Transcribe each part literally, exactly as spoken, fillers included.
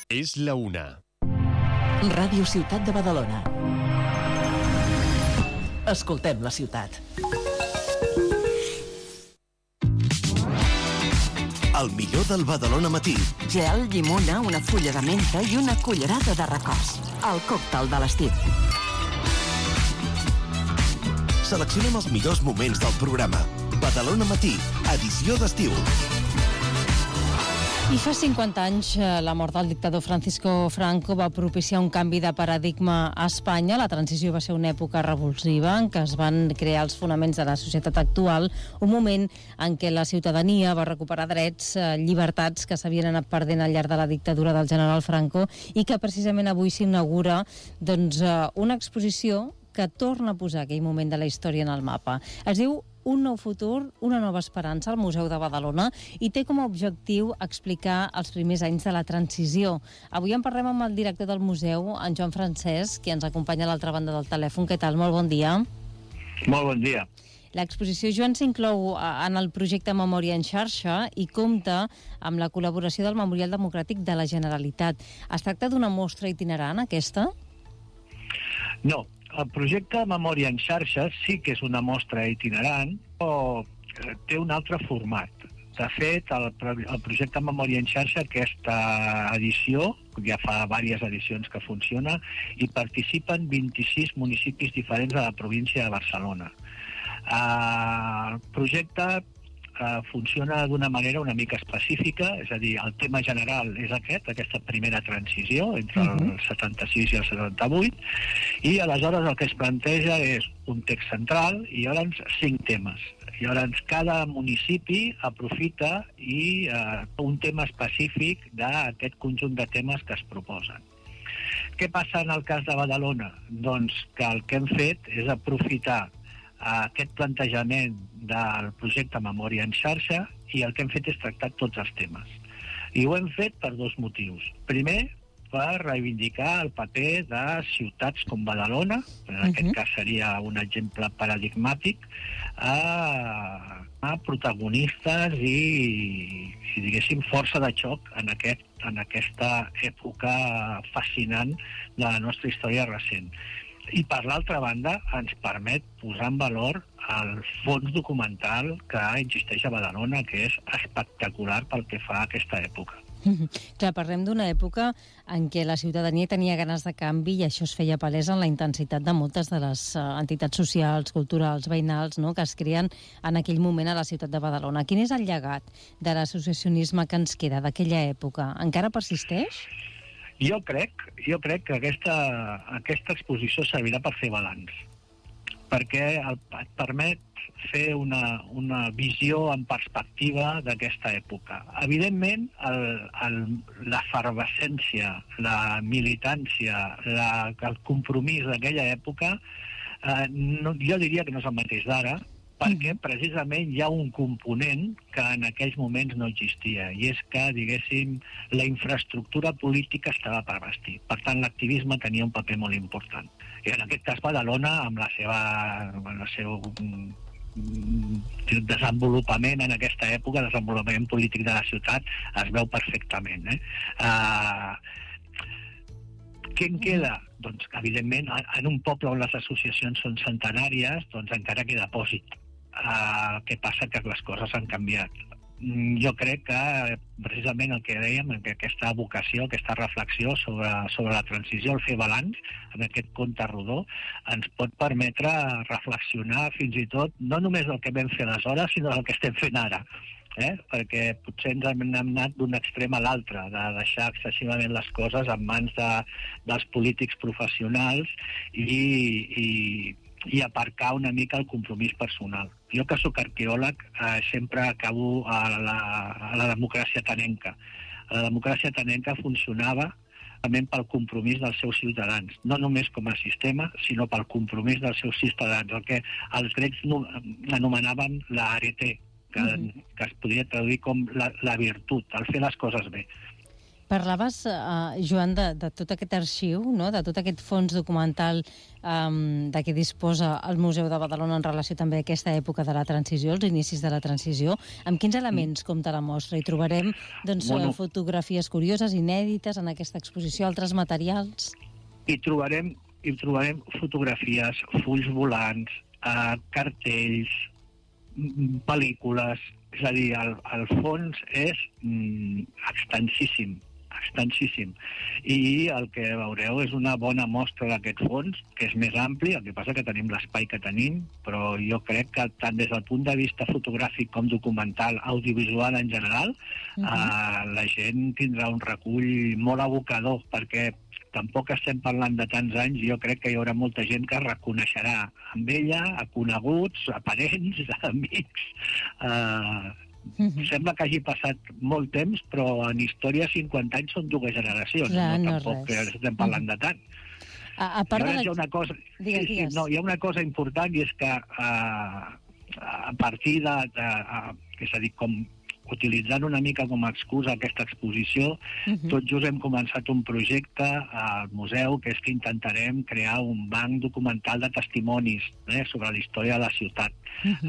És la una. Ràdio Ciutat de Badalona. Escoltem la ciutat. El millor del Badalona Matí. Gel, llimona, una fulla de menta i una cullerada de records. El còctel de l'estiu. Seleccionem els millors moments del programa. Badalona Matí, edició d'estiu. I fa cinquanta anys la mort del dictador Francisco Franco va propiciar un canvi de paradigma a Espanya. La transició va ser una època revulsiva en què es van crear els fonaments de la societat actual, un moment en què la ciutadania va recuperar drets, llibertats que s'havien anat perdent al llarg de la dictadura del general Franco i que precisament avui s'inaugura doncs, una exposició que torna a posar aquell moment de la història en el mapa. Es diu Un nou futur, una nova esperança al Museu de Badalona i té com a objectiu explicar els primers anys de la transició. Avui en parlem amb el director del museu, en Joan Francesc, que ens acompanya a l'altra banda del telèfon. Què tal? Molt bon dia. Molt bon dia. L'exposició, Joan, s'inclou en el projecte Memòria en xarxa i compta amb la col·laboració del Memorial Democràtic de la Generalitat. Es tracta d'una mostra itinerant, aquesta? No. El projecte Memòria en xarxa sí que és una mostra itinerant, però té un altre format. De fet, el, el projecte Memòria en xarxa, aquesta edició, ja fa diverses edicions que funciona, hi participen vint-i-sis municipis diferents de la província de Barcelona. Uh, el projecte Uh, funciona d'una manera una mica específica, és a dir, el tema general és aquest, aquesta primera transició entre uh-huh. el setanta-sis i el setanta-vuit, i aleshores el que es planteja és un text central i llavors cinc temes. I llavors cada municipi aprofita i uh, un tema específic d'aquest conjunt de temes que es proposen. Què passa en el cas de Badalona? Doncs que el que hem fet és aprofitar aquest plantejament del projecte Memòria en xarxa i el que hem fet és tractar tots els temes. I ho hem fet per dos motius. Primer, per reivindicar el paper de ciutats com Badalona, en uh-huh. aquest cas seria un exemple paradigmàtic, a, a protagonistes i, i diguéssim, força de xoc en, aquest, en aquesta època fascinant de la nostra història recent. I per l'altra banda ens permet posar en valor el fons documental que existeix a Badalona, que és espectacular pel que fa a aquesta època. Mm-hmm. Clar, parlem d'una època en què la ciutadania tenia ganes de canvi i això es feia palès en la intensitat de moltes de les uh, entitats socials, culturals, veïnals, no?, que es creen en aquell moment a la ciutat de Badalona. Quin és el llegat de l'associacionisme que ens queda d'aquella època? Encara persisteix? Jo crec, jo crec que aquesta, aquesta exposició servirà per fer balanç, perquè el, et permet fer una, una visió en perspectiva d'aquesta època. Evidentment, el, el, l'efervescència, la militància, la, el compromís d'aquella època, eh, no, jo diria que no és el mateix d'ara, perquè precisament hi ha un component que en aquells moments no existia, i és que, diguéssim, la infraestructura política estava per bastir. Per tant, l'activisme tenia un paper molt important. I en aquest cas, Badalona, amb la seva, amb el seu desenvolupament en aquesta època, el desenvolupament polític de la ciutat, es veu perfectament. Eh? Uh, Què en queda? Doncs, evidentment, en un poble on les associacions són centenàries, doncs encara queda pòsit. Uh, què passa? Que les coses han canviat. Mm, jo crec que, precisament el que dèiem, que aquesta vocació, aquesta reflexió sobre, sobre la transició, el fer balanç, en aquest compte rodó, ens pot permetre reflexionar fins i tot, no només del que vam fer aleshores, sinó del que estem fent ara. Eh? Perquè potser ens hem anat d'un extrem a l'altre, de deixar excessivament les coses en mans de, dels polítics professionals i, i, i aparcar una mica el compromís personal. Jo, que sóc arqueòleg, eh, sempre acabo a la, a la democràcia atenenca. La democràcia atenenca funcionava també pel compromís dels seus ciutadans, no només com a sistema, sinó pel compromís dels seus ciutadans, el que els grecs anomenaven l'arete, que, mm-hmm. que es podria traduir com la, la virtut, el fer les coses bé. Parlaves, uh, Joan, de, de tot aquest arxiu, no? De tot aquest fons documental um, de què disposa el Museu de Badalona en relació també a aquesta època de la transició, els inicis de la transició. Amb quins elements mm. compta la mostra? Hi trobarem doncs, bueno. fotografies curioses, inèdites en aquesta exposició, altres materials? Hi trobarem, hi trobarem fotografies, fulls volants, uh, cartells, pel·lícules. És a dir, el, el fons és mm, extensíssim, extensíssim. I el que veureu és una bona mostra d'aquest fons, que és més ampli, el que passa que tenim l'espai que tenim, però jo crec que tant des del punt de vista fotogràfic com documental, audiovisual en general, uh-huh. eh, la gent tindrà un recull molt abocador, perquè tampoc estem parlant de tants anys, jo crec que hi haurà molta gent que reconeixerà amb ella, a coneguts, a parents, a amics. Eh, Mm-hmm. Sembla que hagi passat molt temps, però en història cinquanta anys són dues generacions. Clar, no, no tampoc res. estem parlant de tant. A, a part de la... hi ha una cosa... Digues, sí, sí, no, hi ha una cosa important i és que uh, a partir de... de uh, és a dir, com utilitzant una mica com a excusa aquesta exposició, uh-huh. tot just hem començat un projecte al museu, que és que intentarem crear un banc documental de testimonis eh, sobre la història de la ciutat. Uh-huh.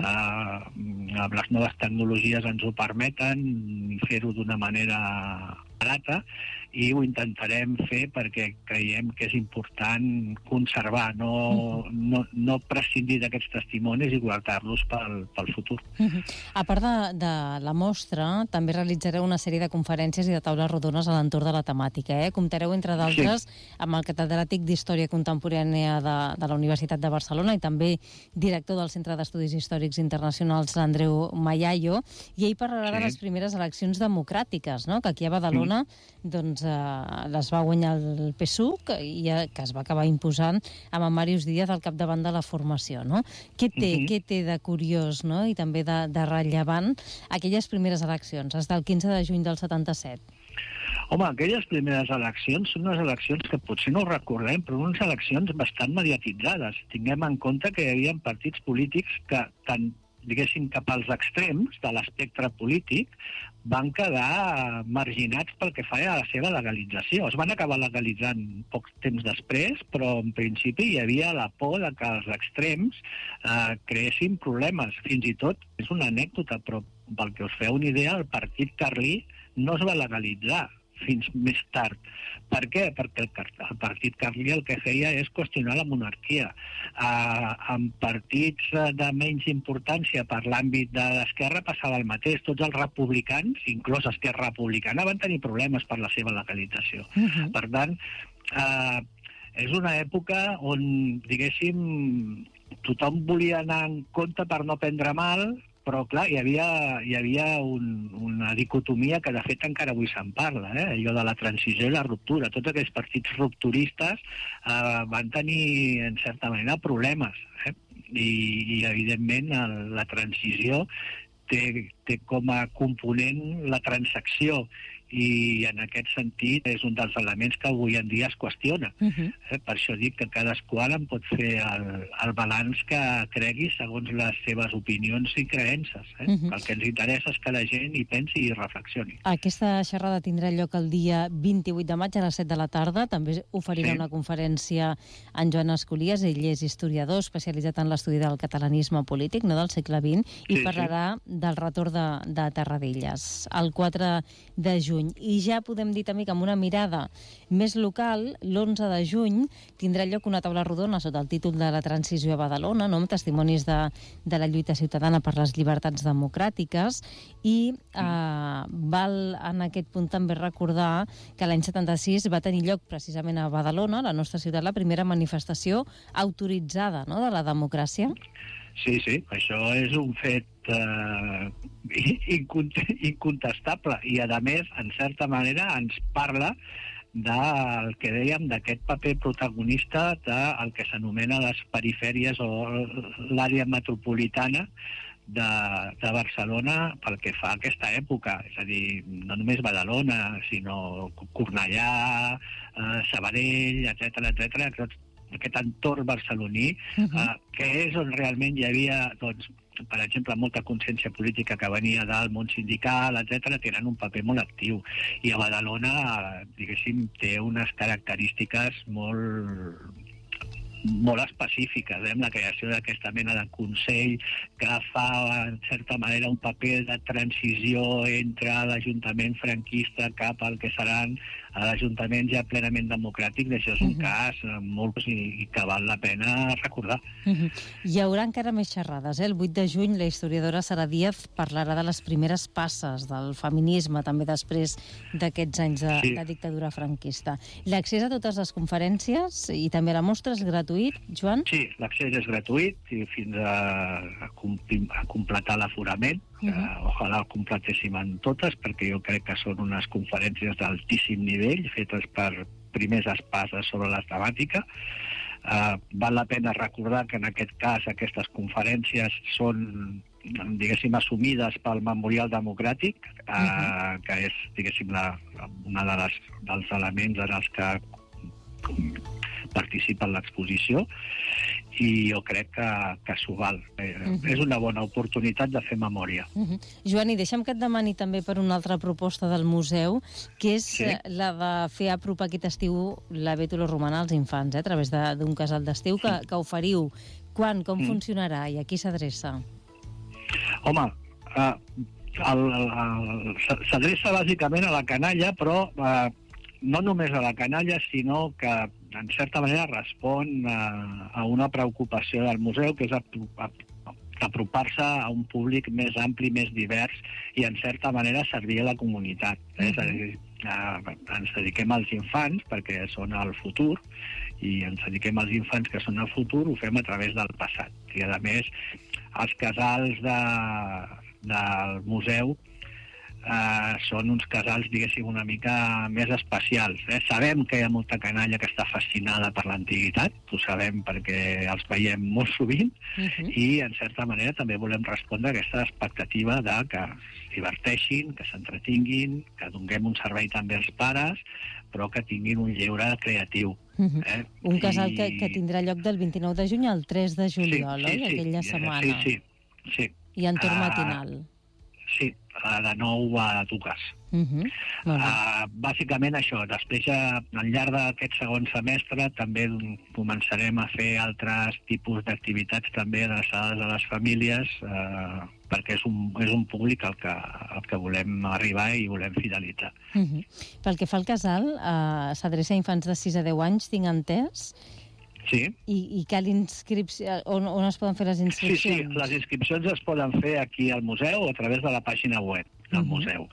Uh, les noves tecnologies ens ho permeten, fer-ho d'una manera barata, i ho intentarem fer perquè creiem que és important conservar, no, uh-huh. no, no prescindir d'aquests testimonis i guardar-los pel, pel futur. Uh-huh. A part de, de la mostra, també realitzareu una sèrie de conferències i de taules rodones a l'entorn de la temàtica. Eh? Comptareu, entre d'altres, sí. amb el catedràtic d'Història Contemporània de, de la Universitat de Barcelona i també director del Centre d'Estudis Històrics Internacionals, l'Andreu Mayayo, i ell parlarà sí. de les primeres eleccions democràtiques, no? Que aquí a Badalona mm. doncs, eh, les va guanyar el P SUC i eh, que es va acabar imposant amb en Màrius Díaz al capdavant de la formació. No? Què té, mm-hmm. què té de curiós, no? I també de, de rellevant aquelles primeres eleccions, des del quinze de juny del setanta-set? Home, aquelles primeres eleccions són unes eleccions que potser no recordem, però unes eleccions bastant mediatitzades. Tinguem en compte que hi havia partits polítics que, tant diguéssim, cap als extrems de l'espectre polític, van quedar marginats pel que fa a la seva legalització. Es van acabar legalitzant poc temps després, però en principi hi havia la por de que els extrems eh, creessin problemes. Fins i tot, és una anècdota, però pel que us feu una idea, el partit carlí no es va legalitzar fins més tard. Per què? Perquè el, el partit carlí el que feia és qüestionar la monarquia. Uh, en partits de menys importància per l'àmbit de l'esquerra passava el mateix. Tots els republicans, inclòs Esquerra Republicana, van tenir problemes per la seva legalització. Uh-huh. Per tant, uh, és una època on, diguéssim, tothom volia anar en compte per no prendre mal, però, clar, hi havia, hi havia un, una dicotomia que, de fet, encara avui se'n parla, eh? Allò de la transició i la ruptura. Tots aquells partits rupturistes eh, van tenir, en certa manera, problemes. Eh? I, i, evidentment, el, la transició té, té com a component la transacció, i en aquest sentit és un dels elements que avui en dia es qüestiona. Uh-huh. eh? Per això dic que cadascú en pot fer el, el balanç que cregui segons les seves opinions i creences. Eh? Uh-huh. El que ens interessa és que la gent hi pensi i reflexioni. Aquesta xerrada tindrà lloc el dia vint-i-vuit de maig a les set de la tarda. També oferirà sí. una conferència en Joan Escolies. Ell és historiador especialitzat en l'estudi del catalanisme polític, no del segle vint, i sí, parlarà sí. del retorn de, de Terradellas. El quatre de juny. I ja podem dir també que amb una mirada més local, l'onze de juny tindrà lloc una taula rodona sota el títol de la transició a Badalona, no? Amb testimonis de, de la lluita ciutadana per les llibertats democràtiques, i eh, val en aquest punt també recordar que l'any setanta-sis va tenir lloc precisament a Badalona, la nostra ciutat, la primera manifestació autoritzada, no?, de la democràcia. Sí, sí, això és un fet eh, incontestable i, a més, en certa manera, ens parla del que dèiem, d'aquest paper protagonista del que s'anomena les perifèries o l'àrea metropolitana de, de Barcelona pel que fa a aquesta època. És a dir, no només Badalona, sinó Cornellà, eh, Sabadell, etcètera, etcètera, aquest entorn barceloní, uh-huh. eh, que és on realment hi havia doncs, per exemple, molta consciència política que venia del món sindical, etcètera, tenen un paper molt actiu. I a Badalona, diguéssim, té unes característiques molt molt específiques, eh, amb la creació d'aquesta mena de consell que fa, en certa manera, un paper de transició entre l'Ajuntament franquista cap al que seran l'Ajuntament ja plenament democràtic. Això és un uh-huh. cas molt i, i que val la pena recordar. Uh-huh. Hi haurà encara més xerrades. Eh? El vuit de juny la historiadora Sara Díaz parlarà de les primeres passes del feminisme, també després d'aquests anys de, sí. de dictadura franquista. L'accés a totes les conferències i també a la mostra és gratuït, Joan? Sí, l'accés és gratuït i fins a, a, compl a completar l'aforament. Uh-huh. Uh, ojalà el completéssim en totes, perquè jo crec que són unes conferències d'altíssim nivell, fetes per primers espases sobre la temàtica. Uh, val la pena recordar que en aquest cas aquestes conferències són, diguéssim, assumides pel Memorial Democràtic, uh, uh-huh. que és, diguéssim, la, una de les, dels elements en els que participa en l'exposició, i jo crec que, que s'ho val. Eh, uh-huh. És una bona oportunitat de fer memòria. Uh-huh. Joan, i deixa'm que et demani també per una altra proposta del museu, que és sí. la de fer apropar aquest estiu la Bètula Romana als infants, eh, a través d'un casal d'estiu que, sí. que oferiu. Quan, com mm. funcionarà i a qui s'adreça? Home, uh, s'adreça bàsicament a la canalla, però uh, no només a la canalla, sinó que en certa manera respon a, a una preocupació del museu, que és apropar-se a un públic més ampli, més divers, i en certa manera servir a la comunitat. Eh? És a dir, eh, ens dediquem als infants, perquè són el futur, i ens dediquem als infants que són el futur, ho fem a través del passat. I a més, els casals de, del museu Uh, són uns casals, diguéssim, una mica més especials. Eh? Sabem que hi ha molta canalla que està fascinada per l'antiguitat, ho sabem perquè els veiem molt sovint, uh-huh. i, en certa manera, també volem respondre a aquesta expectativa de que es diverteixin, que s'entretinguin, que donem un servei també als pares, però que tinguin un lleure creatiu. Uh-huh. eh? Un casal I... que, que tindrà lloc del vint-i-nou de juny al tres de juliol, sí, sí, oi? Sí, aquella setmana. Sí, sí, sí. I en torn matinal. Uh, sí, de nou a dues. Uh-huh. Uh, bàsicament això. Després, ja, al llarg d'aquest segon semestre, també començarem a fer altres tipus d'activitats també adreçades a les famílies, uh, perquè és un, és un públic al que, al que volem arribar i volem fidelitzar. Uh-huh. Pel que fa al casal, uh, s'adreça a infants de sis a deu anys, tinc entès? Sí. I, i cal inscripció, on, on es poden fer les inscripcions? Sí, sí, les inscripcions es poden fer aquí al museu a través de la pàgina web del uh-huh. museu.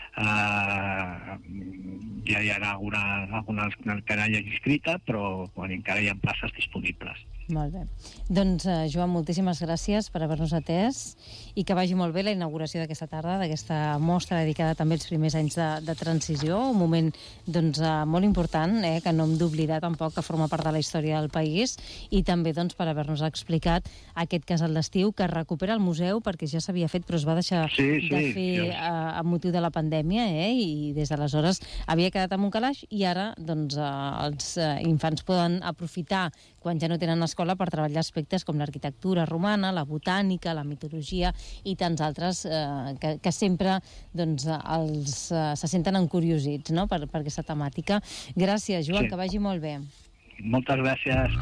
Uh, ja hi ha alguna, alguna canalla inscrita, però bueno, encara hi ha places disponibles. Molt bé. Doncs, uh, Joan, moltíssimes gràcies per haver-nos atès i que vagi molt bé la inauguració d'aquesta tarda, d'aquesta mostra dedicada també als primers anys de, de transició, un moment doncs, uh, molt important, eh, que no hem d'oblidar tampoc, que forma part de la història del país, i també doncs, per haver-nos explicat aquest casal d'estiu que recupera el museu, perquè ja s'havia fet però es va deixar sí, sí, de fer sí. uh, amb motiu de la pandèmia, eh, i des d'aleshores havia quedat amb un calaix, i ara doncs, uh, els uh, infants poden aprofitar quan ja no tenen escola per treballar aspectes com l'arquitectura romana, la botànica, la mitologia i tants altres eh, que, que sempre doncs, els, eh, se senten encuriosits, no?, per, per aquesta temàtica. Gràcies, Joan, sí. Que vagi molt bé. Moltes gràcies.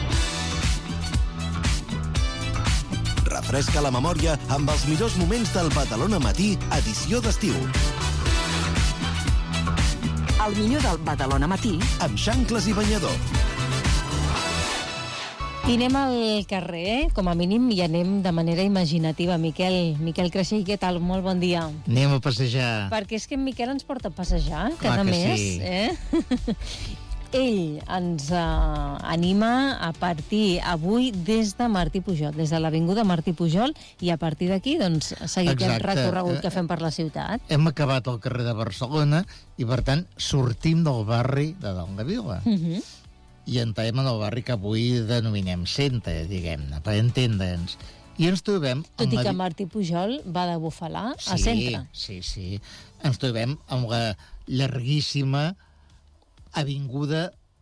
Refresca la memòria amb els millors moments del Badalona Matí, edició d'estiu. El millor del Badalona Matí amb xancles i banyador. I anem al carrer, eh? Com a mínim, i anem de manera imaginativa. Miquel, Miquel Creixell, què tal? Molt bon dia. Anem a passejar. Perquè és que en Miquel ens porta a passejar, Clar cada que mes. Sí. Eh? Ell ens uh, anima a partir avui des de Martí Pujol, des de l'Avinguda Martí Pujol, i a partir d'aquí doncs, seguir aquest recorregut que fem per la ciutat. Hem acabat al carrer de Barcelona i, per tant, sortim del barri de Dalt de Vila. Uh -huh. I entrem en el barri que avui denominem centre, diguem-ne, per entendre'ns. I ens trobem... Tot i la... que Martí Pujol va de Bufalà sí, a centre. Sí, sí. Ens trobem amb la llarguíssima avinguda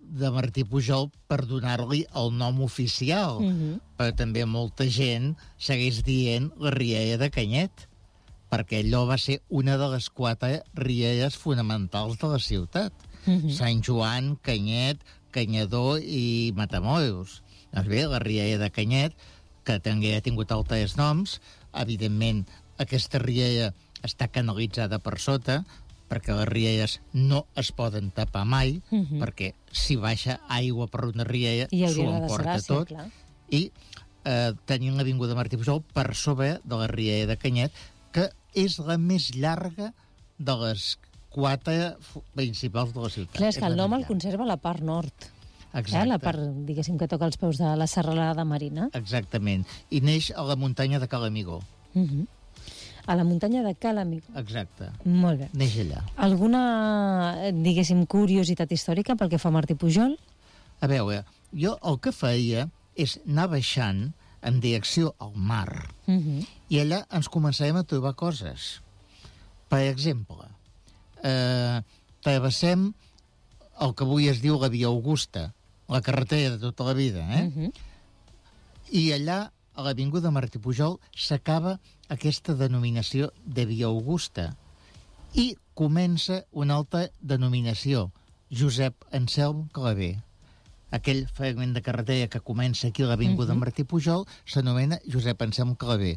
de Martí Pujol per donar-li el nom oficial, Mhm. però també molta gent segueix dient la rialla de Canyet, perquè allò va ser una de les quatre rialles fonamentals de la ciutat. Mhm. Sant Joan, Canyet, Canyadó i Matamoros. Doncs bé, la rialla de Canyet, que també ha tingut altres noms, evidentment aquesta rialla està canalitzada per sota, perquè les rialles no es poden tapar mai, Mhm. perquè si baixa aigua per una rialla I s'ho hauria de emporta desgràcia, tot. clar. I eh, tenim l'avinguda Martí Pujol per sobre de la rialla de Canyet, que és la més llarga de les quatre fu- principals de la ciutat. Clar, és que la el nom més el llarga. conserva la part nord. Exacte. Eh? La part, diguéssim, que toca els peus de la serralada marina. Exactament. I neix a la muntanya de Calamigó. Mhm. A la muntanya de Calamigó. Exacte. Molt bé. Neix allà. Alguna, eh, diguéssim, curiositat històrica pel que fa a Martí Pujol? A veure, jo el que feia és anar baixant en direcció al mar. Mhm. I allà ens començarem a trobar coses. Per exemple, eh, travessem el que avui es diu la Via Augusta, la carretera de tota la vida, eh? Mhm. I allà, a l'avinguda Martí Pujol, s'acaba aquesta denominació de Via Augusta i comença una altra denominació, Josep Anselm Clavé. Aquell fragment de carretera que comença aquí a l'avinguda Mhm. Martí Pujol s'anomena Josep Anselm Clavé.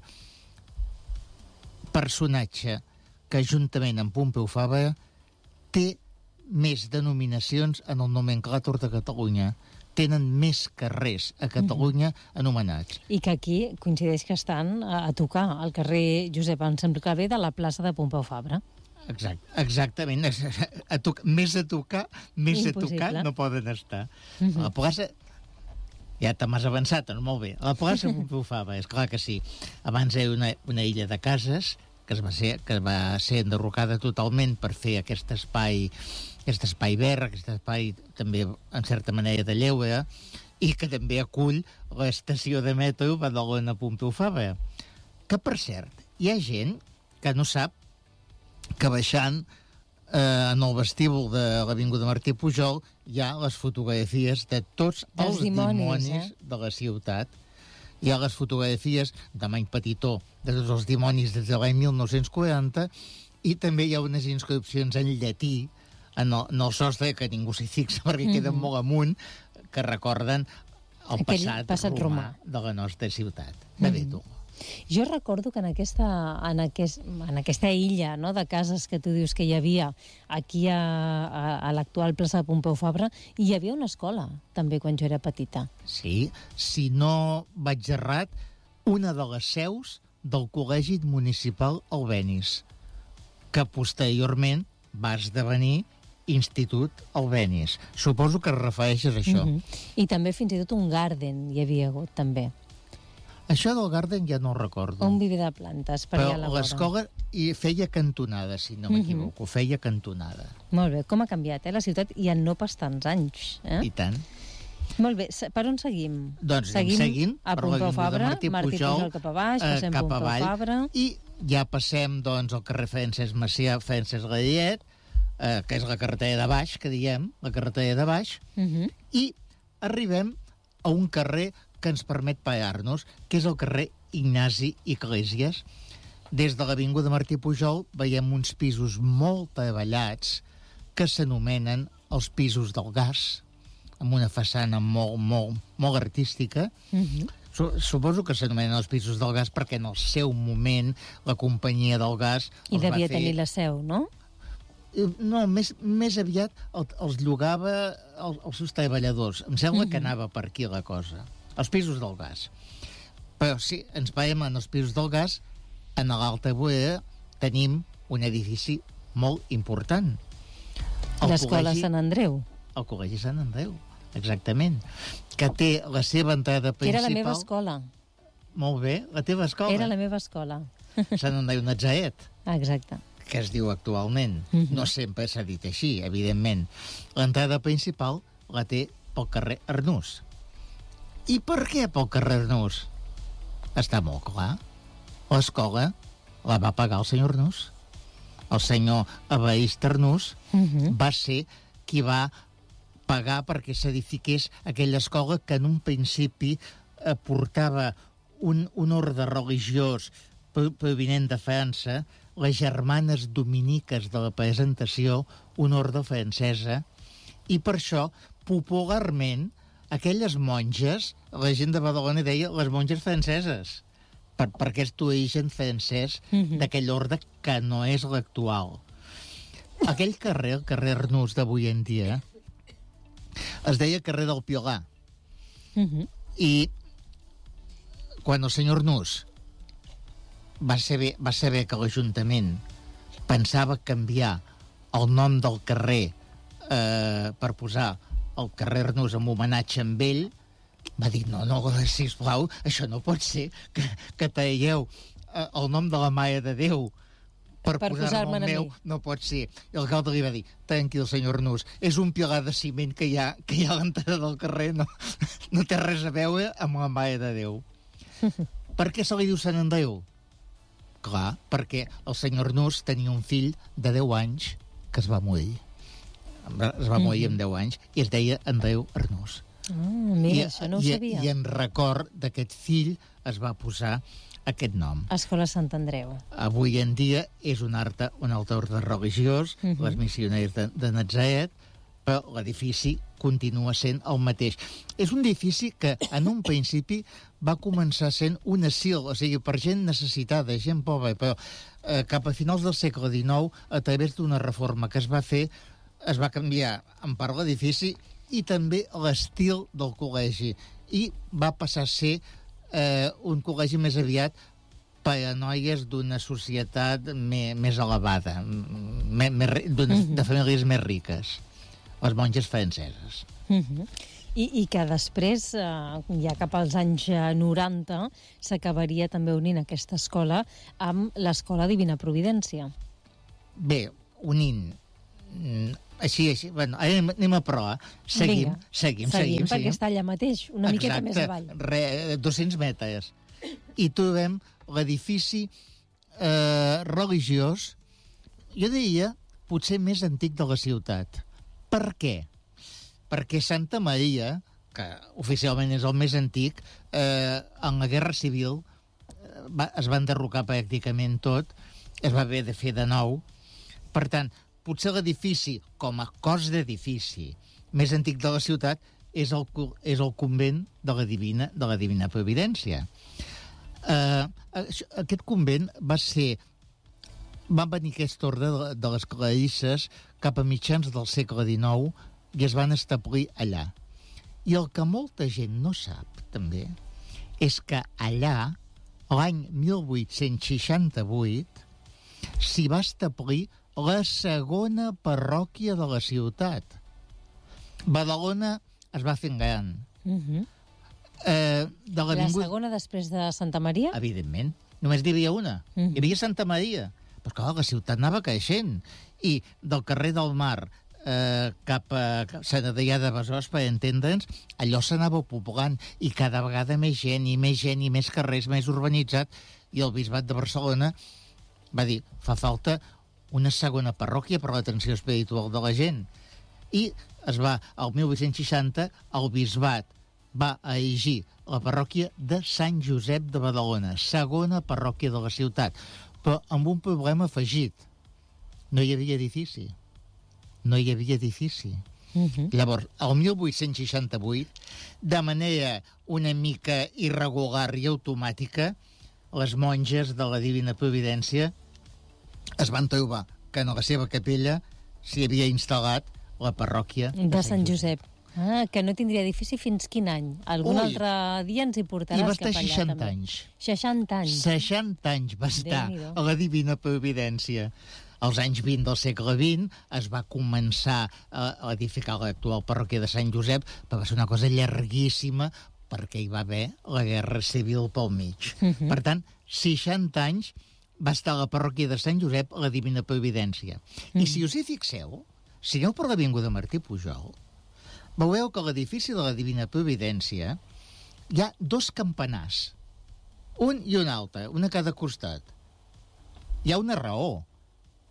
Personatge que, juntament amb Pompeu Fabra, té més denominacions en el nomenclàtor de Catalunya. Tenen més carrers a Catalunya anomenats. I que aquí coincideix que estan a, a tocar al carrer Josep Anselm Clavé de la plaça de Pompeu Fabra. Exact, exactament. A toc, més a tocar, més Impossible. a tocar no poden estar. Mhm. A la plaça... Ja te m'has avançat, doncs molt bé. A la plaça Pompeu Fabra, és clar que sí. Abans era una, una illa de cases que es va ser, que va ser enderrocada totalment per fer aquest espai, aquest espai verd, aquest espai també, en certa manera, de lleure, i que també acull l'estació de metro Badalona-Pompeu Fabra. Que, per cert, hi ha gent que no sap que baixant eh, en el vestíbul de l'Avinguda Martí Pujol hi ha les fotografies de tots Dels els dimonis, dimonis eh? de la ciutat. Hi ha les fotografies de Many Petitó de tots els dimonis des de l'any mil nou-cents quaranta i també hi ha unes inscripcions en llatí en el, en el sostre, que ningú s'hi fixa perquè Mhm. queden molt amunt, que recorden el Aquell passat, passat romà, romà. de la nostra ciutat. De bé, Mhm. tu. Jo recordo que en aquesta, en aquest, en aquesta illa, no?, de cases que tu dius que hi havia aquí a, a, a l'actual plaça de Pompeu Fabra, hi havia una escola, també, quan jo era petita. Sí, si no vaig errat, una de les seus del Col·legi Municipal Albenis, que posteriorment va esdevenir Institut Albenis. Suposo que es refereixes a això. Mhm. I també fins i tot un garden hi havia hagut, també. Això del Garden ja no ho recordo. Un viver de plantes per Però allà a la vora. l'escola hi feia cantonada, si no m'equivoco. Mhm. Feia cantonada. Molt bé, com ha canviat, eh, la ciutat, i en no pas tants anys. Eh? I tant. Molt bé, se- per on seguim? Doncs anem seguint a per Pompeu l'avinguda Fabra, Martí Martí Pujol, Pujol cap a baix, eh, passem cap Pompeu avall. Fabra... I ja passem, doncs, al carrer Francesc Macià, Francesc Gallet, eh, que és la carretera de baix, que diem, la carretera de baix, Mhm. i arribem a un carrer que ens permet parar-nos, que és el carrer Ignasi Iglesias. Des de l'avinguda Martí Pujol veiem uns pisos molt treballats que s'anomenen els pisos del gas, amb una façana molt, molt, molt artística. Mhm. Su- Suposo que s'anomenen els pisos del gas perquè en el seu moment la companyia del gas I els va devia fer... tenir la seu, no? Eh, No, més, més aviat el, els llogava el, els seus treballadors. Em sembla Mhm. que anava per aquí la cosa. Els pisos del gas. Però si ens parem en els pisos del gas, en l'Alta Boera tenim un edifici molt important. El L'escola col·legi- Sant Andreu. El Col·legi Sant Andreu, exactament. Que té la seva entrada Que principal... era la meva escola. Molt bé, la teva escola. Era la meva escola. Sant Andreu Natzaret, Exacte. que es diu actualment. Mhm. No sempre s'ha dit així, evidentment. L'entrada principal la té pel carrer Arnús. I per què pel carrer Arnús? Està molt clar. L'escola la va pagar el senyor Arnús. El senyor Evarist Arnús Mhm. va ser qui va pagar perquè s'edifiqués aquella escola que en un principi eh, portava un, un ordre religiós provinent de França, les germanes dominiques de la presentació, una ordre francesa, i per això, popularment, aquelles monges, la gent de Badalona deia les monges franceses, per, per aquest origen francès mm-hmm. d'aquell ordre que no és l'actual. Aquell carrer, el carrer Arnús d'avui en dia, es deia carrer del Piolà. Mm-hmm. I quan el senyor Arnús va saber, va saber que l'Ajuntament pensava canviar el nom del carrer eh, per posar el carrer Arnús en homenatge amb ell, va dir, no, no, sisplau, això no pot ser, que, que traieu eh, el nom de la Mare de Déu per, per posar-me el meu, no pot ser. I l'alcalde li va dir, tranquil, senyor Arnús, és un pilar de ciment que hi ha, que hi ha a l'entrada del carrer, no, no té res a veure amb la Mare de Déu. Per què se li diu Sant Andreu? Clar, perquè el senyor Arnús tenia un fill de deu anys que es va morir. Es va morir amb deu anys i es deia Andreu Arnús. Ah, mira, I, això no ho i, sabia. I en record d'aquest fill es va posar aquest nom. Escola Sant Andreu. Avui en dia és un, arte, un altre ordre religiós, uh -huh. les missioners de, de Natzaret, però l'edifici continua sent el mateix. És un edifici que, en un principi, va començar sent un asil, o sigui, per gent necessitada, gent pobra, però eh, cap a finals del segle dinou, a través d'una reforma que es va fer, es va canviar en part l'edifici i també l'estil del col·legi. I va passar a ser eh, un col·legi més aviat per a noies d'una societat més, més elevada, més, més, de famílies més riques. Les monges franceses. Uh-huh. I, I que després, eh, ja cap als anys noranta, s'acabaria també unint aquesta escola amb l'Escola Divina Providència. Bé, unint... Així, així... Bueno, anem, anem a proa. Seguim, Vinga, seguim, seguim. Seguim, perquè seguim. està allà mateix, una Exacte, miqueta més avall. Re, dos-cents metres. I trobem l'edifici eh, religiós, jo diria, potser més antic de la ciutat. Per què? Perquè Santa Maria, que oficialment és el més antic, eh, en la Guerra Civil eh, va, es va enderrocar pràcticament tot, es va haver de fer de nou. Per tant, potser l'edifici, com a cos d'edifici més antic de la ciutat, és el, és el convent de la Divina, de la Divina Providència. Eh, aquest convent va ser... Van venir aquest ordre de, de les clarisses cap a mitjans del segle dinou i es van establir allà. I el que molta gent no sap, també, és que allà, l'any mil vuit-cents seixanta-vuit, s'hi va establir la segona parròquia de la ciutat. Badalona es va fent gran. Uh-huh. eh, de La l'avinguda... segona després de Santa Maria? Evidentment. Només n'hi havia una. Uh-huh. Hi havia Santa Maria. Però, clar, la ciutat anava creixent. I del carrer del Mar eh, cap a Sant Adrià de Besòs, per entendre'ns, allò s'anava poblant i cada vegada més gent i més gent i més carrers, més urbanitzat. I el Bisbat de Barcelona va dir, fa falta una segona parròquia per l'atenció espiritual de la gent. I es va, al mil vuit-cents seixanta, el Bisbat va erigir la parròquia de Sant Josep de Badalona, segona parròquia de la ciutat, però amb un problema afegit. No hi havia edifici. No hi havia edifici. Uh-huh. Llavors, el mil vuit-cents seixanta-vuit, de manera una mica irregular i automàtica, les monges de la Divina Providència es van trobar que en la seva capella s'hi havia instal·lat la parròquia de, de Sant Josep. Josep. Ah, que no tindria edifici fins quin any? Algun Ui, altre dia ens hi portaràs I va cap estar allà, seixanta també. anys. seixanta anys. seixanta anys va estar a la Divina Providència. Als anys vint del segle vint es va començar a edificar l'actual parròquia de Sant Josep, però va ser una cosa llarguíssima perquè hi va haver la Guerra Civil pel mig. Uh-huh. Per tant, seixanta anys va estar a la parròquia de Sant Josep a la Divina Providència. Uh-huh. I si us hi fixeu, si aneu per l'avinguda Martí Pujol, veureu que a l'edifici de la Divina Providència hi ha dos campanars, un i un altre, un a cada costat. Hi ha una raó.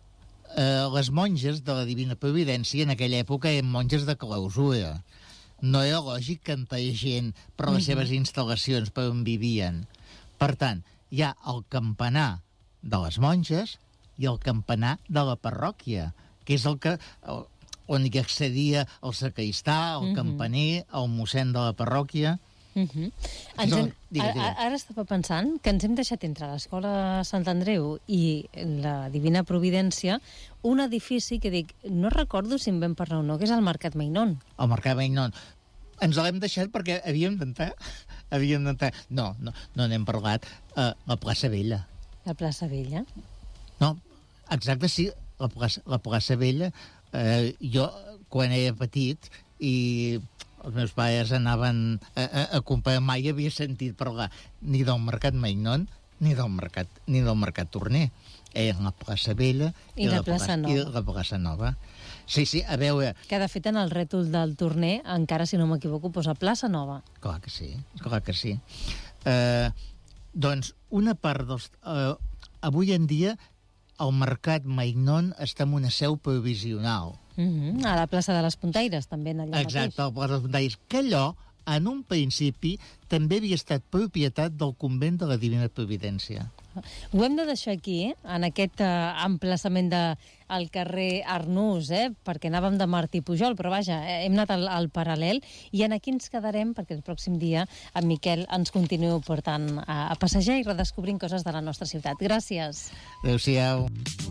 eh, les monges de la Divina Providència en aquella època eren monges de clausura. No era lògic que entraiguessin per les seves instal·lacions per on vivien. Per tant, hi ha el campanar de les monges i el campanar de la parròquia, que és el que el, on hi accedia el sacristà, el mm-hmm. campaner, el mossèn de la parròquia. Uh-huh. Ens No, hem, digue, digue. ara, ara estava pensant que ens hem deixat entre l'Escola Sant Andreu i la Divina Providència un edifici que dic, no recordo si en vam parlar o no, que és el Mercat Mainón. El Mercat Mainón. Ens l'hem deixat perquè havíem d'entrar. Havíem d'entrar. No, no, no n'hem parlat. Uh, la plaça Vella. La plaça Vella. No, exacte, sí, la plaça, la plaça Vella. Uh, jo, quan era petit, i els meus pares anaven a, a, a comprar, mai havia sentit parlar ni del Mercat Mainón ni del Mercat, ni del Mercat Torner. Era la plaça Vella I, i la, la plaça Nova. I la plaça Nova. Sí, sí, a veure... Que, de fet, en el rètol del Torner, encara, si no m'equivoco, posa plaça Nova. Clar que sí, clar que sí. Uh, doncs, una part dels... Uh, avui en dia, el Mercat Mainón està en una seu provisional. Mm-hmm. A la plaça de les Puntaires, també, en allà Exacte, mateix. a la plaça de les Puntaires. Que allò, en un principi, també havia estat propietat del convent de la Divina Providència. Ho hem de deixar aquí, eh? En aquest uh, emplaçament de, al carrer Arnús, eh? Perquè anàvem de Martí Pujol, però vaja, eh, hem anat al, al paral·lel, i en aquí ens quedarem, perquè el pròxim dia en Miquel ens continuï portant a, a passejar i redescobrint coses de la nostra ciutat. Gràcies. Adéu-siau.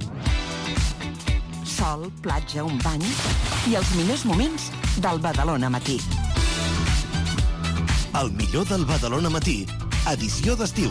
Sol, platja, un bany i els millors moments del Badalona Matí. El millor del Badalona Matí, edició d'estiu.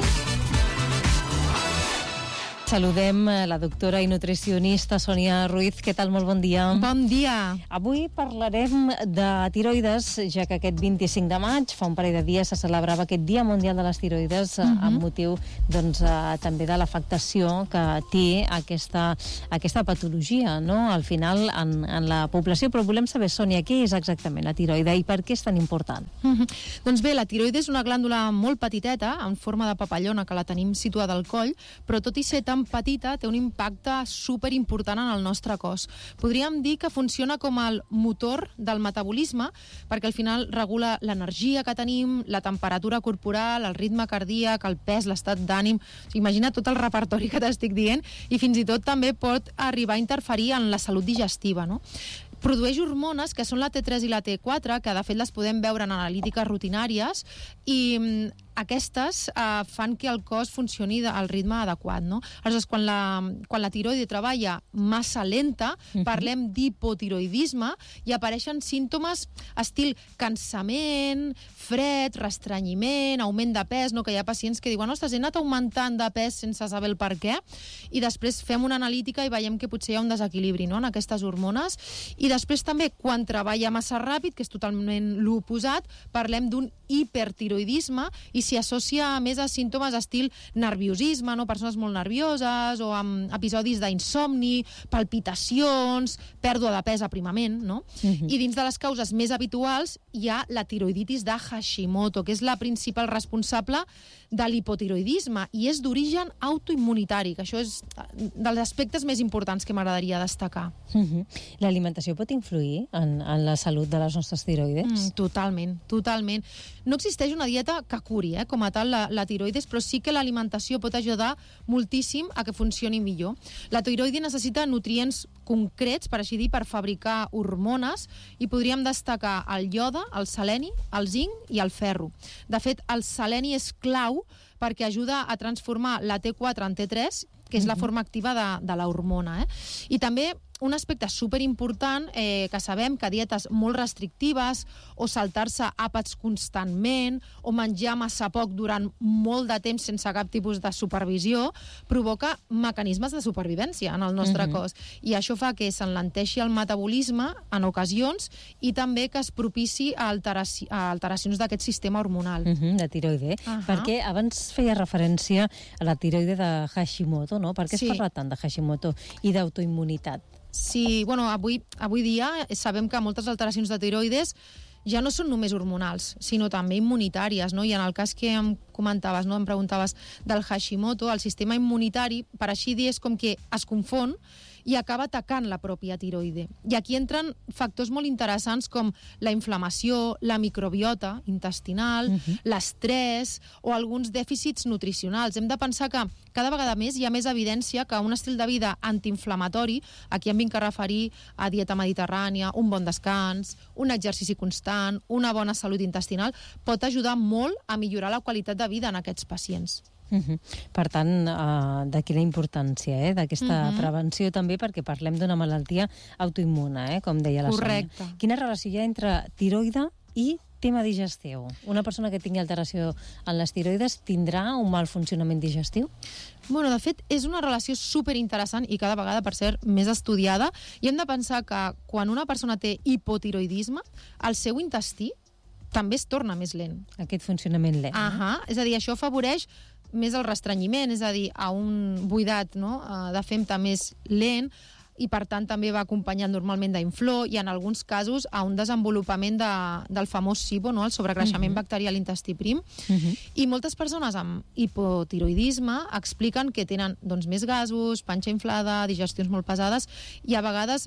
Saludem la doctora i nutricionista Sònia Ruiz. Què tal? Molt bon dia. Bon dia. Avui parlarem de tiroides, ja que aquest vint-i-cinc de maig, fa un parell de dies, se celebrava aquest Dia Mundial de les Tiroides, uh-huh. amb motiu doncs, eh, també de l'afectació que té aquesta, aquesta patologia, no? Al final, en, en la població. Però volem saber, Sònia, què és exactament la tiroide i per què és tan important? Uh-huh. Doncs bé, la tiroide és una glàndula molt petiteta, en forma de papallona, que la tenim situada al coll, però tot i ser tan petita, té un impacte superimportant en el nostre cos. Podríem dir que funciona com el motor del metabolisme, perquè al final regula l'energia que tenim, la temperatura corporal, el ritme cardíac, el pes, l'estat d'ànim. Imagina tot el repertori que t'estic dient, i fins i tot també pot arribar a interferir en la salut digestiva, no? Produeix hormones que són la T tres i la T quatre, que de fet les podem veure en analítiques rutinàries, i aquestes eh, fan que el cos funcioni al ritme adequat, no? Aleshores, quan la, quan la tiroide treballa massa lenta, uh-huh. parlem d'hipotiroidisme, i apareixen símptomes estil cansament, fred, restrenyiment, augment de pes, no? Que hi ha pacients que diuen, ostres, he anat augmentant de pes sense saber el per què, i després fem una analítica i veiem que potser hi ha un desequilibri, no? En aquestes hormones. I després també, quan treballa massa ràpid, que és totalment l'oposat, parlem d'un hipertiroidisme, i s'hi associa més a símptomes estil nerviosisme, no? Persones molt nervioses, o amb episodis d'insomni, palpitacions, pèrdua de pes aprimament, no? Uh-huh. I dins de les causes més habituals hi ha la tiroiditis de Hashimoto, que és la principal responsable de l'hipotiroidisme, i és d'origen autoimmunitari, que això és dels aspectes més importants que m'agradaria destacar. Uh-huh. L'alimentació pot influir en, en la salut de les nostres tiroides? Mm, totalment, totalment. No existeix una dieta que curi, eh, com a tal, la, la tiroides, però sí que l'alimentació pot ajudar moltíssim a que funcioni millor. La tiroide necessita nutrients concrets, per així dir, per fabricar hormones, i podríem destacar el iode, el seleni, el zinc i el ferro. De fet, el seleni és clau perquè ajuda a transformar la T quatre en T tres, que és la forma activa de, de la hormona. Eh? I també un aspecte superimportant, eh, que sabem que dietes molt restrictives, o saltar-se àpats constantment, o menjar massa poc durant molt de temps sense cap tipus de supervisió, provoca mecanismes de supervivència en el nostre mm-hmm. cos. I això fa que s'enlenteixi el metabolisme en ocasions, i també que es propici a, alteraci a alteracions d'aquest sistema hormonal. Mm-hmm, de tiroide. Uh-huh. Perquè abans feia referència a la tiroide de Hashimoto, no? Per què es sí. parla tant de Hashimoto i d'autoimmunitat? Sí, bueno, avui, avui dia sabem que moltes alteracions de tiroides ja no són només hormonals, sinó també immunitàries, no? I en el cas que em comentaves, no? Em preguntaves del Hashimoto, el sistema immunitari, per així dir, és com que es confon, i acaba atacant la pròpia tiroide. I aquí entren factors molt interessants com la inflamació, la microbiota intestinal, uh-huh. l'estrès o alguns dèficits nutricionals. Hem de pensar que cada vegada més hi ha més evidència que un estil de vida antiinflamatori, aquí em vinc a referir a dieta mediterrània, un bon descans, un exercici constant, una bona salut intestinal, pot ajudar molt a millorar la qualitat de vida en aquests pacients. Uh-huh. Per tant, uh, d'aquí la importància eh, d'aquesta uh-huh. prevenció també, perquè parlem d'una malaltia autoimmune, eh, com deia la Correcte. Sònia. Quina relació hi ha entre tiroide i tema digestiu? Una persona que tingui alteració en les tiroides tindrà un mal funcionament digestiu? Bueno, de fet, és una relació superinteressant i cada vegada, per ser més estudiada, i hem de pensar que quan una persona té hipotiroidisme, el seu intestí també es torna més lent. Aquest funcionament lent. Ahà, és a dir, això afavoreix més el restrenyiment, és a dir, a un buidat no? de femta més lent, i per tant també va acompanyat normalment d'inflor i en alguns casos a un desenvolupament de, del famós SIBO, no? El sobrecreixement uh-huh. bacterià a l'intestí prim. Uh-huh. I moltes persones amb hipotiroidisme expliquen que tenen doncs, més gasos, panxa inflada, digestions molt pesades, i a vegades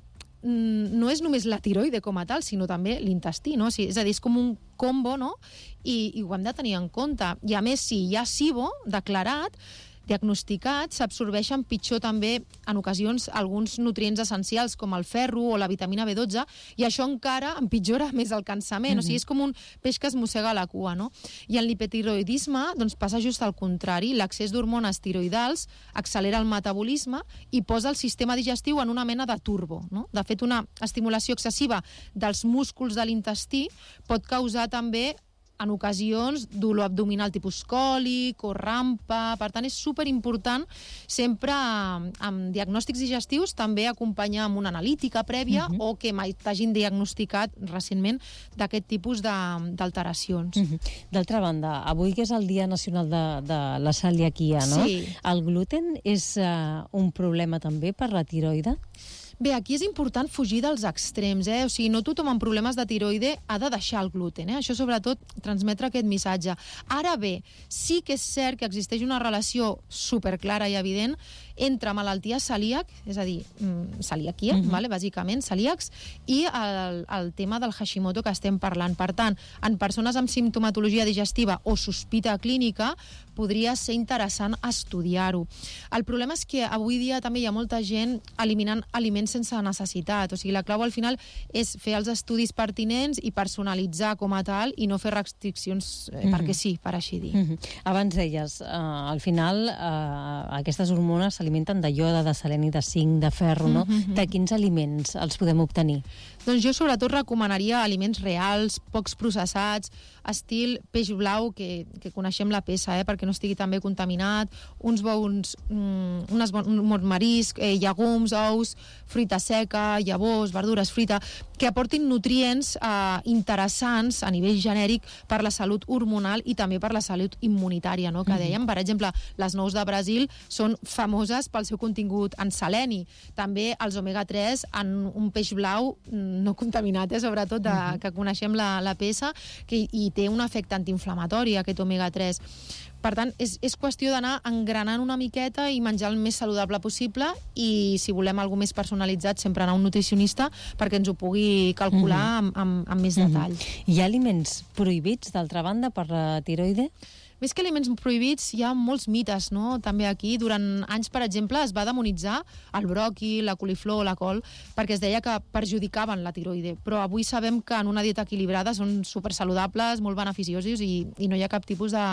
no és només la tiroide com a tal, sinó també l'intestí, no? És a dir, és com un combo, no? I, i ho hem de tenir en compte. I a més, si hi ha SIBO declarat, diagnosticat, s'absorbeixen pitjor també en ocasions alguns nutrients essencials com el ferro o la vitamina B dotze, i això encara empitjora més el cansament. Mm-hmm. O sigui, és com un peix que es mossega la cua, no? I en l'hipotiroidisme doncs, passa just al contrari. L'accés d'hormones tiroidals accelera el metabolisme i posa el sistema digestiu en una mena de turbo, no? De fet, una estimulació excessiva dels músculs de l'intestí pot causar també en ocasions dolor abdominal tipus còlic o rampa. Per tant, és superimportant sempre amb diagnòstics digestius també acompanyar amb una analítica prèvia uh-huh. o que mai t'hagin diagnosticat recentment d'aquest tipus d'alteracions. Uh-huh. D'altra banda, avui que és el Dia Nacional de, de la Celiaquia, no? Sí. El gluten és uh, un problema també per la tiroide? Bé, aquí és important fugir dels extrems, eh? O sigui, no tothom amb problemes de tiroide ha de deixar el gluten, eh? Això, sobretot, transmetre aquest missatge. Ara bé, sí que és cert que existeix una relació superclara i evident entre malaltia celíac, és a dir, celiaquia, uh-huh. vale? Bàsicament, celíacs, i el, el tema del Hashimoto que estem parlant. Per tant, en persones amb simptomatologia digestiva o sospita clínica, podria ser interessant estudiar-ho. El problema és que avui dia també hi ha molta gent eliminant aliments sense necessitat. O sigui, la clau al final és fer els estudis pertinents i personalitzar com a tal i no fer restriccions eh, mm-hmm. perquè sí, per així dir. Mm-hmm. Abans deies, eh, al final eh, aquestes hormones s'alimenten de iode, de seleni, de zinc, de ferro, no? Mm-hmm. De quins aliments els podem obtenir? Doncs jo sobretot recomanaria aliments reals, pocs processats, estil peix blau, que, que coneixem la peça, eh, perquè no estigui també contaminat, uns bons, mm, unes bon, un bon marisc, eh, llegums, ous, fruita seca, llavors, verdures, fruita, que aportin nutrients eh, interessants a nivell genèric per la salut hormonal i també per la salut immunitària, no? Que dèiem, per exemple, les nous de Brasil són famoses pel seu contingut en seleni. També els omega tres en un peix blau no contaminat, eh, sobretot, de, uh-huh. que coneixem la, la peça, que hi té un efecte antiinflamatori, aquest omega tres. Per tant, és, és qüestió d'anar engranant una miqueta i menjar el més saludable possible, i si volem alguna més personalitzat, sempre anar a un nutricionista perquè ens ho pugui calcular uh-huh. amb, amb, amb més detall. Uh-huh. Hi ha aliments prohibits, d'altra banda, per la tiroide? Més que aliments prohibits, hi ha molts mites, no? També aquí, durant anys, per exemple, es va demonitzar el broqui, la coliflor, la col, perquè es deia que perjudicaven la tiroide. Però avui sabem que en una dieta equilibrada són supersaludables, molt beneficiosos, i, i no hi ha cap tipus de,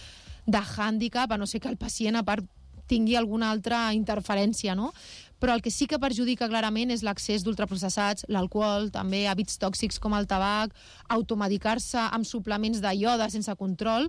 de hàndicap, a no ser que el pacient, a part, tingui alguna altra interferència, no? Però el que sí que perjudica clarament és l'accés d'ultraprocessats, l'alcohol, també hàbits tòxics com el tabac, automedicar-se amb suplements de iode sense control.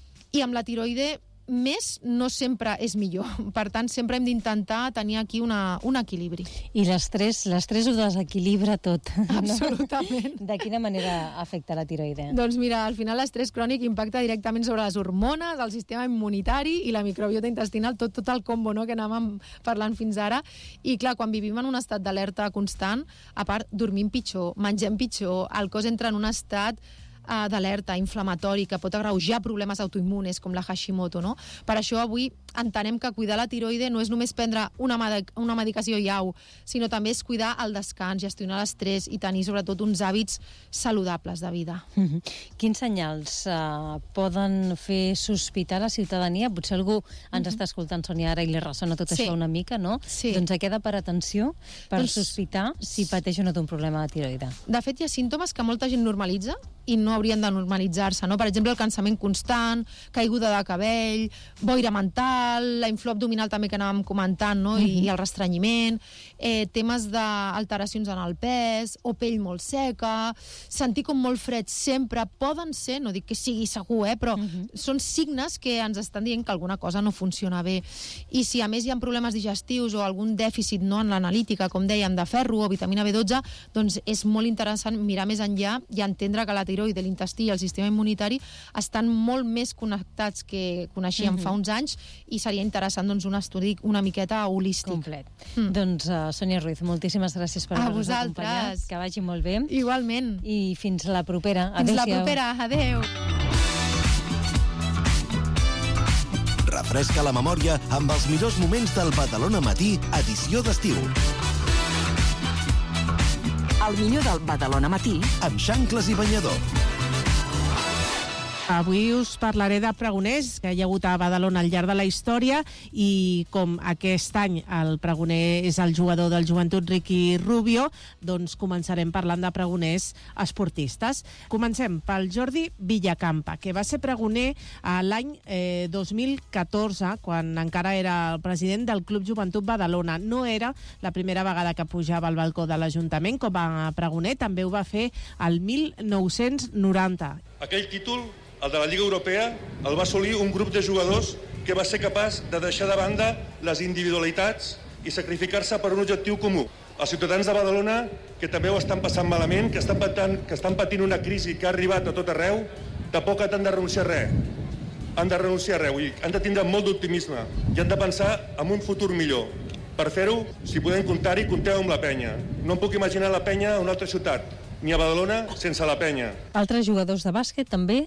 I amb la tiroide, més no sempre és millor. Per tant, sempre hem d'intentar tenir aquí una, un equilibri. I l'estrès, l'estrès ho desequilibra tot. Absolutament. No? De quina manera afecta la tiroide? Doncs mira, al final l'estrès crònic impacta directament sobre les hormones, el sistema immunitari i la microbiota intestinal, tot, tot el combo, no?, que anàvem parlant fins ara. I clar, quan vivim en un estat d'alerta constant, a part, dormim pitjor, mengem pitjor, el cos entra en un estat d'alerta inflamatori que pot agreujar problemes autoimmunes com la Hashimoto, no? Per això avui entenem que cuidar la tiroide no és només prendre una, med una medicació i au, sinó també és cuidar el descans, gestionar l'estrès i tenir sobretot uns hàbits saludables de vida. Mm-hmm. Quins senyals uh, poden fer sospitar la ciutadania? Potser algú ens mm-hmm. està escoltant, Sònia, ara i li ressona tot sí. això una mica, no? Sí. Doncs a què ha de parar atenció per doncs... sospitar si pateix o no té un problema de tiroide? De fet, hi ha símptomes que molta gent normalitza i no haurien de normalitzar-se, no? Per exemple, el cansament constant, caiguda de cabell, boira mental, la inflor abdominal també que anàvem comentant, no? I, i el restrenyiment, eh, temes d'alteracions en el pes, o pell molt seca, sentir com molt fred sempre, poden ser, no dic que sigui segur, eh, però uh-huh. són signes que ens estan dient que alguna cosa no funciona bé. I si a més hi ha problemes digestius o algun dèficit no, en l'analítica, com dèiem, de ferro o vitamina B dotze, doncs és molt interessant mirar més enllà i entendre que la tiroide, l'intestí i el sistema immunitari estan molt més connectats que coneixíem uh-huh. fa uns anys i seria interessant doncs, un estudi una miqueta holístic. Complet. Mm. Doncs, uh, Sònia Ruiz, moltíssimes gràcies per haver-nos acompanyat. Que vagi molt bé. Igualment. I fins la propera. Fins la propera. Adéu. Refresca la memòria amb els millors moments del Badalona Matí, edició d'estiu. El millor del Badalona Matí amb xancles i banyador. Avui us parlaré de pregoners que hi ha hagut a Badalona al llarg de la història i com aquest any el pregoner és el jugador del Joventut Ricky Rubio, doncs començarem parlant de pregoners esportistes. Comencem pel Jordi Villacampa, que va ser pregoner l'any eh, dos mil catorze, quan encara era el president del Club Joventut Badalona. No era la primera vegada que pujava al balcó de l'Ajuntament com a pregoner, també ho va fer el mil nou-cents noranta. Aquell títol, el de la Lliga Europea, el va assolir un grup de jugadors que va ser capaç de deixar de banda les individualitats i sacrificar-se per un objectiu comú. Els ciutadans de Badalona, que també ho estan passant malament, que estan patint, que estan patint una crisi que ha arribat a tot arreu, tampoc han de renunciar a res. Han de renunciar a res, i han de tindre molt d'optimisme i han de pensar en un futur millor. Per fer-ho, si podem comptar-hi, compteu amb la penya. No em puc imaginar la penya a una altra ciutat, ni a Badalona sense la penya. Altres jugadors de bàsquet també